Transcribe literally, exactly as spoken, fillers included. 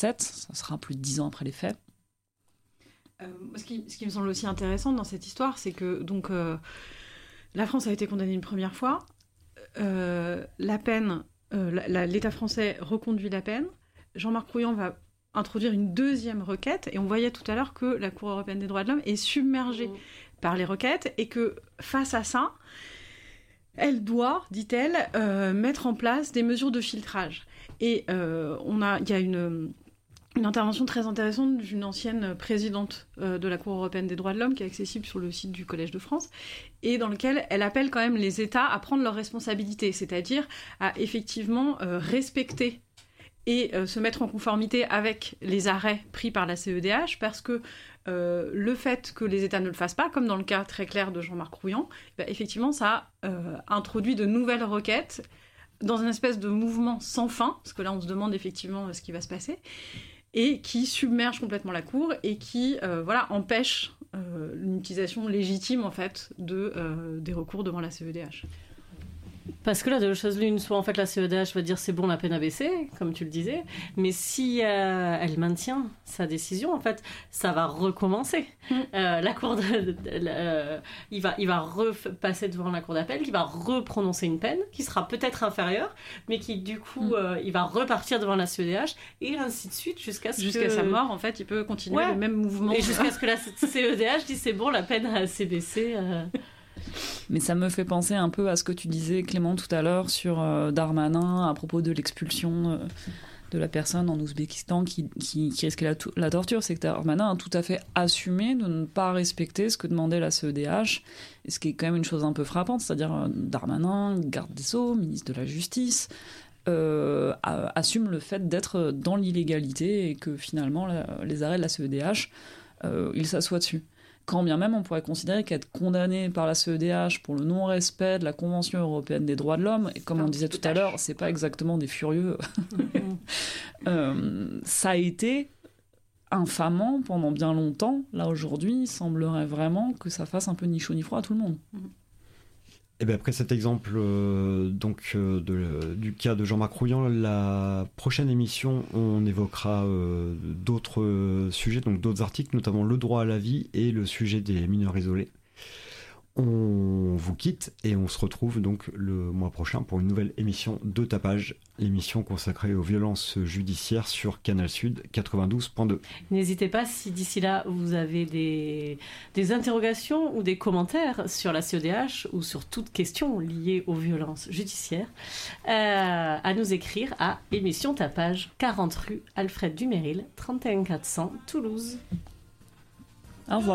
sept, ça sera plus de dix ans après les faits. Euh, ce, qui, ce qui me semble aussi intéressant dans cette histoire, c'est que donc, euh, la France a été condamnée une première fois, euh, la peine, euh, la, la, l'État français reconduit la peine, Jean-Marc Rouillant va introduire une deuxième requête, et on voyait tout à l'heure que la Cour européenne des droits de l'homme est submergée mmh. par les requêtes, et que face à ça, elle doit, dit-elle, euh, mettre en place des mesures de filtrage. Et euh, on a, il y a une... une intervention très intéressante d'une ancienne présidente euh, de la Cour européenne des droits de l'homme qui est accessible sur le site du Collège de France et dans lequel elle appelle quand même les États à prendre leurs responsabilités, c'est-à-dire à effectivement euh, respecter et euh, se mettre en conformité avec les arrêts pris par la C E D H parce que euh, le fait que les États ne le fassent pas, comme dans le cas très clair de Jean-Marc Rouillant, bah, effectivement ça euh, introduit de nouvelles requêtes dans une espèce de mouvement sans fin, parce que là on se demande effectivement ce qui va se passer, et qui submerge complètement la Cour et qui euh, voilà, empêche euh, une utilisation légitime en fait, de, euh, des recours devant la C E D H. Parce que là, de deux choses l'une, soit en fait la C E D H va dire c'est bon, la peine a baissé, comme tu le disais, mais si euh, elle maintient sa décision, en fait, ça va recommencer. Mmh. Euh, la cour, de, de, de, euh, il va, il va repasser devant la cour d'appel, qui va reprononcer une peine qui sera peut-être inférieure, mais qui du coup, mmh. euh, il va repartir devant la C E D H et ainsi de suite jusqu'à ce jusqu'à que... sa mort. En fait, il peut continuer ouais. le même mouvement et jusqu'à ce que la C E D H dise c'est bon, la peine a assez baissé. Euh... Mais ça me fait penser un peu à ce que tu disais, Clément, tout à l'heure sur euh, Darmanin à propos de l'expulsion euh, de la personne en Ouzbékistan qui, qui, qui risquait la, la torture. C'est que Darmanin a tout à fait assumé de ne pas respecter ce que demandait la C E D H, et ce qui est quand même une chose un peu frappante, c'est-à-dire euh, Darmanin, garde des Sceaux, ministre de la Justice, euh, a, assume le fait d'être dans l'illégalité et que finalement la, les arrêts de la C E D H, euh, il s'assoit dessus. Quand bien même on pourrait considérer qu'être condamné par la C E D H pour le non-respect de la Convention européenne des droits de l'homme, et comme on disait tout à l'heure, c'est pas exactement des furieux, euh, ça a été infamant pendant bien longtemps. Là aujourd'hui, il semblerait vraiment que ça fasse un peu ni chaud ni froid à tout le monde. Et bien après cet exemple euh, donc, euh, de, du cas de Jean-Marc Rouillant, la prochaine émission, on évoquera euh, d'autres euh, sujets, donc d'autres articles, notamment le droit à la vie et le sujet des mineurs isolés. On vous quitte et on se retrouve donc le mois prochain pour une nouvelle émission de Tapage, l'émission consacrée aux violences judiciaires sur Canal Sud quatre-vingt-douze point deux. N'hésitez pas, si d'ici là vous avez des, des interrogations ou des commentaires sur la C E D H ou sur toute question liée aux violences judiciaires, euh, à nous écrire à émission Tapage, quarante rue Alfred Dumeril, trente et un quatre cents, Toulouse. Au revoir.